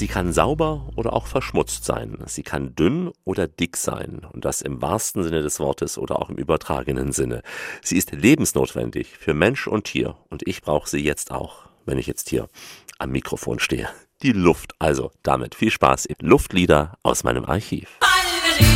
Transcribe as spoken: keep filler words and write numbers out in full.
Sie kann sauber oder auch verschmutzt sein. Sie kann dünn oder dick sein. Und das im wahrsten Sinne des Wortes oder auch im übertragenen Sinne. Sie ist lebensnotwendig für Mensch und Tier. Und ich brauche sie jetzt auch, wenn ich jetzt hier am Mikrofon stehe. Die Luft. Also damit viel Spaß in Luftlieder aus meinem Archiv.